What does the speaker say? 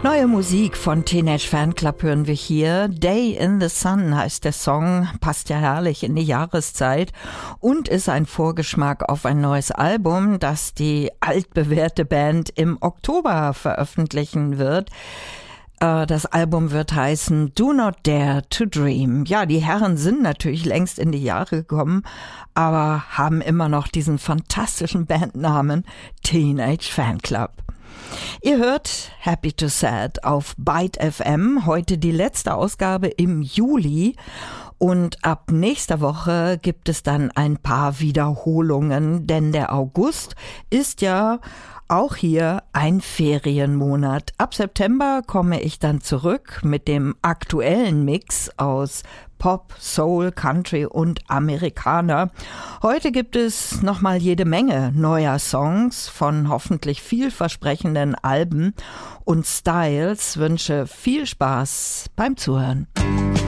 Neue Musik von Teenage Fanclub hören wir hier. Day in the Sun heißt der Song, passt ja herrlich in die Jahreszeit und ist ein Vorgeschmack auf ein neues Album, das die altbewährte Band im Oktober veröffentlichen wird. Das Album wird heißen Do Not Dare to Dream. Ja, die Herren sind natürlich längst in die Jahre gekommen, aber haben immer noch diesen fantastischen Bandnamen Teenage Fanclub. Ihr hört Happy to Sad auf Byte FM, heute die letzte Ausgabe im Juli und ab nächster Woche gibt es dann ein paar Wiederholungen, denn der August ist ja auch hier ein Ferienmonat. Ab September komme ich dann zurück mit dem aktuellen Mix aus Pop, Soul, Country und Amerikaner. Heute gibt es nochmal jede Menge neuer Songs von hoffentlich vielversprechenden Alben und Styles. Wünsche viel Spaß beim Zuhören.